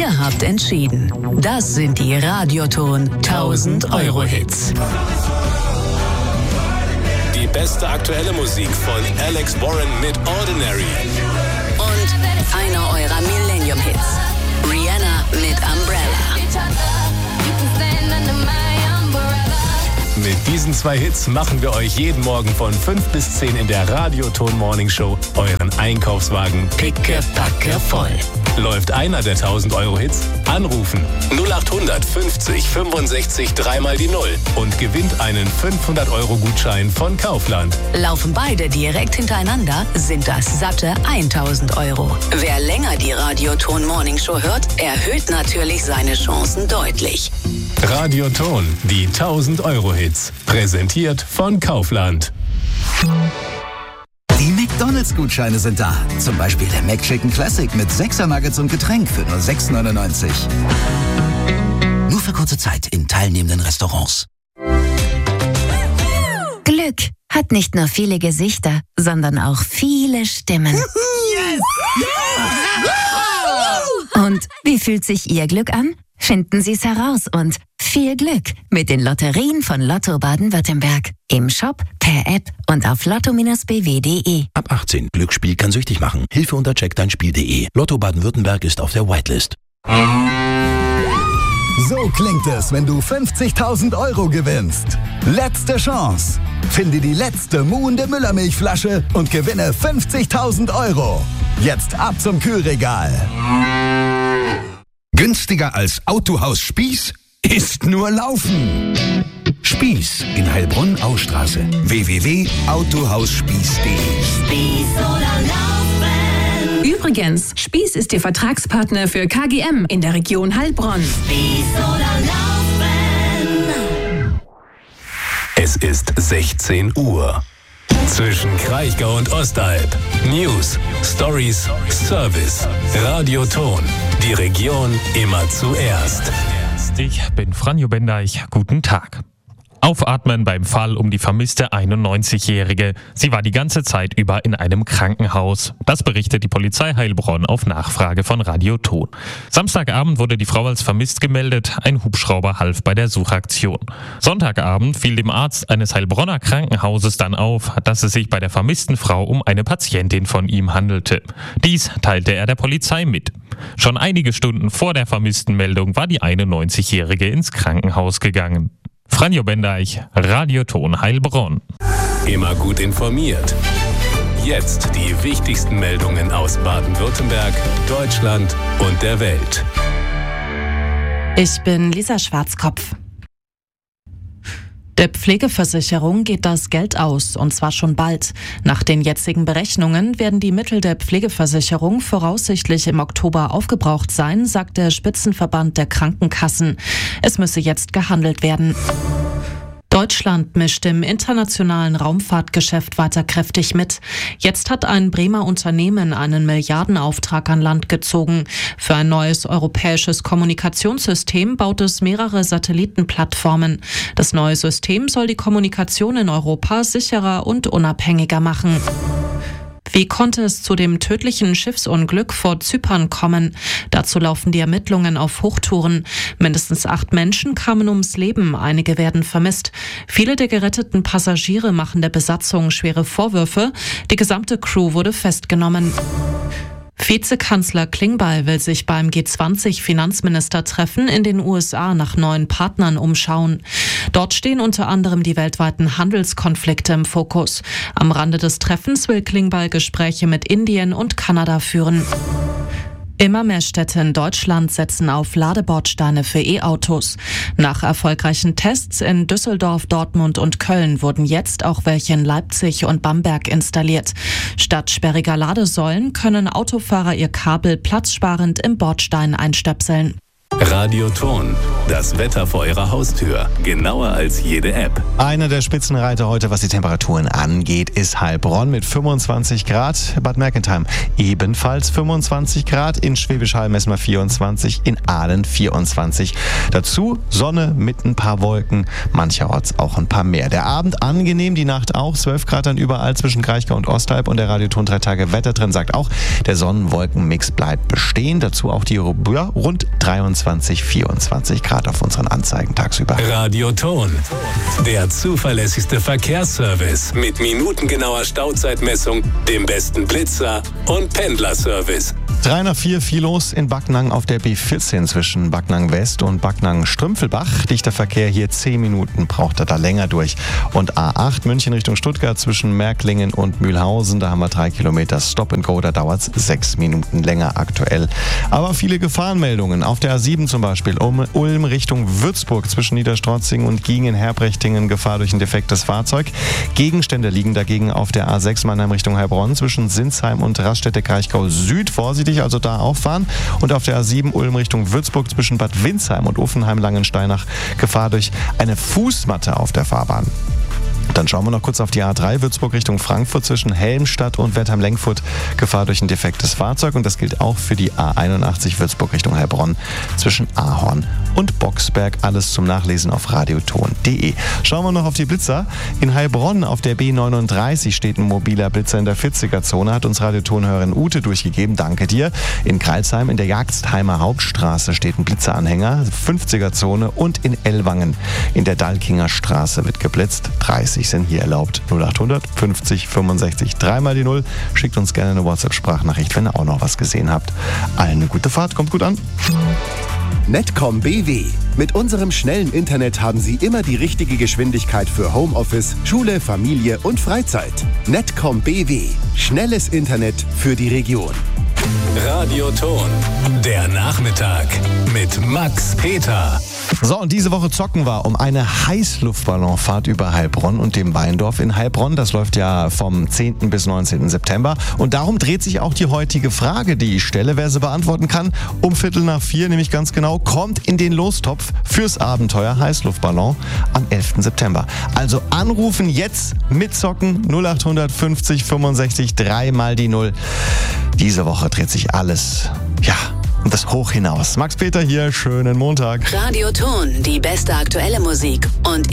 Ihr habt entschieden. Das sind die Radioton 1000 Euro Hits. Die beste aktuelle Musik von Alex Warren mit Ordinary. Und einer eurer Millennium-Hits. Rihanna mit Umbrella. Mit diesen 2 Hits machen wir euch jeden Morgen von 5 bis 10 in der Radioton Morning Show euren Einkaufswagen pickepacke voll. Läuft einer der 1000 Euro Hits? Anrufen 0800 50 65 3 mal die 0 und gewinnt einen 500 Euro Gutschein von Kaufland. Laufen beide direkt hintereinander, sind das satte 1000 Euro. Wer länger die Radioton Morning Show hört, erhöht natürlich seine Chancen deutlich. Radioton, die 1000 Euro Hits. Präsentiert von Kaufland. Die McDonalds-Gutscheine sind da. Zum Beispiel der McChicken Classic mit 6er Nuggets und Getränk für nur 6,99. Nur für kurze Zeit in teilnehmenden Restaurants. Glück hat nicht nur viele Gesichter, sondern auch viele Stimmen. Yes! Und wie fühlt sich Ihr Glück an? Finden Sie es heraus und viel Glück mit den Lotterien von Lotto Baden-Württemberg. Im Shop, per App und auf lotto-bw.de. Ab 18. Glücksspiel kann süchtig machen. Hilfe unter checkdeinspiel.de. Lotto Baden-Württemberg ist auf der Whitelist. So klingt es, wenn du 50.000 Euro gewinnst. Letzte Chance. Finde die letzte muhende Müllermilchflasche und gewinne 50.000 Euro. Jetzt ab zum Kühlregal. Günstiger als Autohaus Spieß ist nur Laufen. Spieß in Heilbronn-Austraße. www.autohausspieß.de. Spieß oder Laufen. Übrigens, Spieß ist Ihr Vertragspartner für KGM in der Region Heilbronn. Spieß oder Laufen. Es ist 16 Uhr. Zwischen Kraichgau und Ostalb. News, Stories, Service. Radioton. Die Region immer zuerst. Ich bin Franjo Bendeich. Guten Tag. Aufatmen beim Fall um die vermisste 91-Jährige. Sie war die ganze Zeit über in einem Krankenhaus. Das berichtet die Polizei Heilbronn auf Nachfrage von Radioton. Samstagabend wurde die Frau als vermisst gemeldet. Ein Hubschrauber half bei der Suchaktion. Sonntagabend fiel dem Arzt eines Heilbronner Krankenhauses dann auf, dass es sich bei der vermissten Frau um eine Patientin von ihm handelte. Dies teilte er der Polizei mit. Schon einige Stunden vor der vermissten Meldung war die 91-Jährige ins Krankenhaus gegangen. Franjo Bendeich, Radioton Heilbronn. Immer gut informiert. Jetzt die wichtigsten Meldungen aus Baden-Württemberg, Deutschland und der Welt. Ich bin Lisa Schwarzkopf. Der Pflegeversicherung geht das Geld aus, und zwar schon bald. Nach den jetzigen Berechnungen werden die Mittel der Pflegeversicherung voraussichtlich im Oktober aufgebraucht sein, sagt der Spitzenverband der Krankenkassen. Es müsse jetzt gehandelt werden. Deutschland mischt im internationalen Raumfahrtgeschäft weiter kräftig mit. Jetzt hat ein Bremer Unternehmen einen Milliardenauftrag an Land gezogen. Für ein neues europäisches Kommunikationssystem baut es mehrere Satellitenplattformen. Das neue System soll die Kommunikation in Europa sicherer und unabhängiger machen. Wie konnte es zu dem tödlichen Schiffsunglück vor Zypern kommen? Dazu laufen die Ermittlungen auf Hochtouren. Mindestens 8 Menschen kamen ums Leben, einige werden vermisst. Viele der geretteten Passagiere machen der Besatzung schwere Vorwürfe. Die gesamte Crew wurde festgenommen. Vizekanzler Klingbeil will sich beim G20-Finanzministertreffen in den USA nach neuen Partnern umschauen. Dort stehen unter anderem die weltweiten Handelskonflikte im Fokus. Am Rande des Treffens will Klingbeil Gespräche mit Indien und Kanada führen. Immer mehr Städte in Deutschland setzen auf Ladebordsteine für E-Autos. Nach erfolgreichen Tests in Düsseldorf, Dortmund und Köln wurden jetzt auch welche in Leipzig und Bamberg installiert. Statt sperriger Ladesäulen können Autofahrer ihr Kabel platzsparend im Bordstein einstöpseln. Radioton, das Wetter vor Ihrer Haustür. Genauer als jede App. Einer der Spitzenreiter heute, was die Temperaturen angeht, ist Heilbronn mit 25 Grad. Bad Mergentheim ebenfalls 25 Grad. In Schwäbisch Hall messen wir 24, in Aalen 24. Dazu Sonne mit ein paar Wolken, mancherorts auch ein paar mehr. Der Abend angenehm, die Nacht auch. 12 Grad dann überall zwischen Kraichgau und Osthalb. Und der Radioton 3 Tage Wetter drin sagt auch, der Sonnenwolkenmix bleibt bestehen. Dazu auch die rund 23, 24 Grad auf unseren Anzeigen tagsüber. Radioton, der zuverlässigste Verkehrsservice mit minutengenauer Stauzeitmessung, dem besten Blitzer und Pendlerservice. 3 nach 4 viel los in Backnang auf der B14 zwischen Backnang West und Backnang Strümpfelbach. Dichter Verkehr hier, 10 Minuten braucht er da länger durch. Und A8 München Richtung Stuttgart zwischen Märklingen und Mühlhausen, da haben wir 3 Kilometer Stop and Go, da dauert es 6 Minuten länger aktuell. Aber viele Gefahrenmeldungen. Auf der A7 zum Beispiel Ulm Richtung Würzburg zwischen Niederstrotzing und Giengen-Herbrechtingen Gefahr durch ein defektes Fahrzeug. Gegenstände liegen dagegen auf der A6 Mannheim Richtung Heilbronn zwischen Sinsheim und Raststätte-Kraichgau Süd. Vorsichtig, also da auffahren. Und auf der A7 Ulm Richtung Würzburg zwischen Bad Windsheim und Uffenheim-Langensteinach Gefahr durch eine Fußmatte auf der Fahrbahn. Dann schauen wir noch kurz auf die A3 Würzburg Richtung Frankfurt zwischen Helmstadt und Wertheim-Lenkfurt. Gefahr durch ein defektes Fahrzeug. Und das gilt auch für die A81 Würzburg Richtung Heilbronn zwischen Ahorn und Boxberg. Alles zum Nachlesen auf radioton.de. Schauen wir noch auf die Blitzer. In Heilbronn auf der B39 steht ein mobiler Blitzer in der 40er-Zone. Hat uns Radiotonhörerin Ute durchgegeben. Danke dir. In Kreilsheim in der Jagdheimer Hauptstraße steht ein Blitzeranhänger. 50er-Zone. Und in Ellwangen in der Dalkinger Straße wird geblitzt. 30 sind hier erlaubt. 0800 50 65 3 mal die 0. Schickt uns gerne eine WhatsApp-Sprachnachricht, wenn ihr auch noch was gesehen habt. Allen eine gute Fahrt, kommt gut an. Netcom BW. Mit unserem schnellen Internet haben Sie immer die richtige Geschwindigkeit für Homeoffice, Schule, Familie und Freizeit. Netcom BW. Schnelles Internet für die Region. Radioton, der Nachmittag mit Max Peter. So, und diese Woche zocken wir um eine Heißluftballonfahrt über Heilbronn und dem Weindorf in Heilbronn. Das läuft ja vom 10. bis 19. September. Und darum dreht sich auch die heutige Frage, die ich stelle. Wer sie beantworten kann, um 3:45, nämlich ganz genau, kommt in den Lostopf fürs Abenteuer Heißluftballon am 11. September. Also anrufen jetzt, mitzocken, 0850 65 3 mal die 0. Diese Woche dreht sich alles, und das hoch hinaus. Max Peter hier, schönen Montag. Radioton, die beste aktuelle Musik und